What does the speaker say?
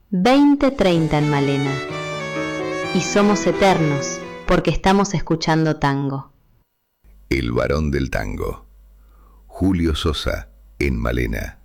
20:30 en Malena. Y somos eternos porque estamos escuchando tango. El varón del tango. Julio Sosa en Malena.